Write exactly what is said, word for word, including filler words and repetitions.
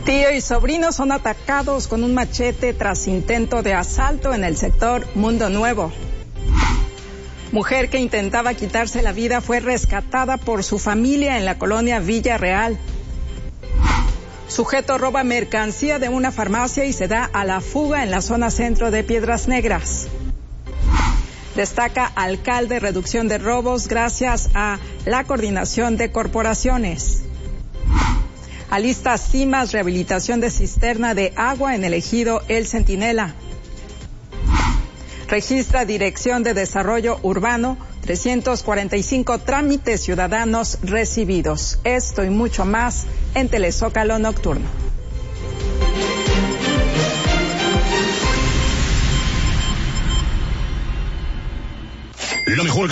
Tío y sobrino son atacados con un machete tras intento de asalto en el sector Mundo Nuevo. Mujer que intentaba quitarse la vida fue rescatada por su familia en la colonia Villa Real. Sujeto roba mercancía de una farmacia y se da a la fuga en la zona centro de Piedras Negras. Destaca alcalde reducción de robos gracias a la coordinación de corporaciones. Alista CIMAS rehabilitación de cisterna de agua en el ejido El Centinela. Registra Dirección de Desarrollo Urbano trescientos cuarenta y cinco trámites ciudadanos recibidos. Esto y mucho más en Telezócalo Nocturno. Lo mejor